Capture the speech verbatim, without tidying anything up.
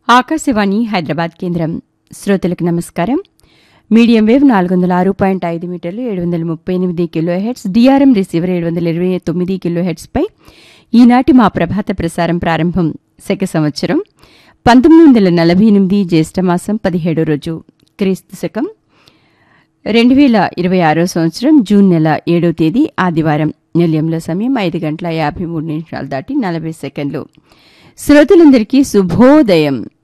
ఆకాశవాణి హైదరాబాద్ కేంద్రం. శ్రోతలకు నమస్కారం. మీడియం వేవ్ నాలుగు వందల ఆరు పాయింట్ ఐదు మీటర్లు ఏడు వందల ముప్పై ఎనిమిది కిలో హెడ్స్, డిఆర్ఎం రిసీవర్ ఏడు వందల ఇరవై తొమ్మిది కిలో హెడ్స్పై ఈనాటి మా ప్రభాత ప్రసారం ప్రారంభం. శక సంవత్సరం పంతొమ్మిది వందల నలభై ఎనిమిది జ్యేష్ఠమాసం పదిహేడో రోజు, క్రీస్తు శకం రెండు వేల ఇరవై ఆరో సంవత్సరం జూన్ నెల ఏడో తేదీ ఆదివారం. నిలయంలో సమయం ఐదు గంటల యాభై మూడు నిమిషాలు దాటి నలభై సెకండ్లు. శ్రోతలందరికీ శుభోదయం.